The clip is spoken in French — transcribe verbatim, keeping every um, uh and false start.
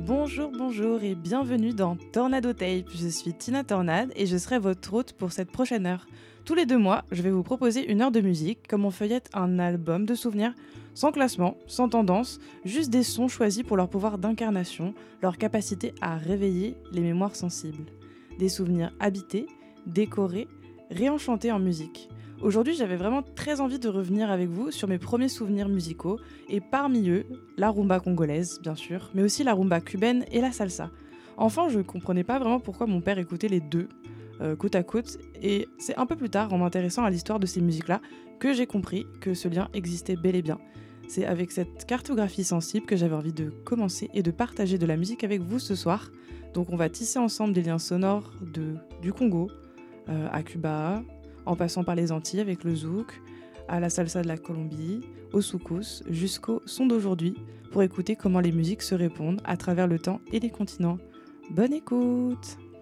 Bonjour, bonjour et bienvenue dans Tornado Tape. Je suis Tina Tornade et je serai votre hôte pour cette prochaine heure. Tous les deux mois, je vais vous proposer une heure de musique, comme on feuillette un album de souvenirs, sans classement, sans tendance, juste des sons choisis pour leur pouvoir d'incarnation, leur capacité à réveiller les mémoires sensibles. Des souvenirs habités, décorés, réenchantés en musique. Aujourd'hui, j'avais vraiment très envie de revenir avec vous sur mes premiers souvenirs musicaux, et parmi eux, la rumba congolaise, bien sûr, mais aussi la rumba cubaine et la salsa. Enfant, je ne comprenais pas vraiment pourquoi mon père écoutait les deux, euh, côte à côte, et c'est un peu plus tard, en m'intéressant à l'histoire de ces musiques-là, que j'ai compris que ce lien existait bel et bien. C'est avec cette cartographie sensible que j'avais envie de commencer et de partager de la musique avec vous ce soir. Donc on va tisser ensemble des liens sonores de, du Congo euh, à Cuba, en passant par les Antilles avec le zouk, à la salsa de la Colombie, au soukous, jusqu'au son d'aujourd'hui, pour écouter comment les musiques se répondent à travers le temps et les continents. Bonne écoute!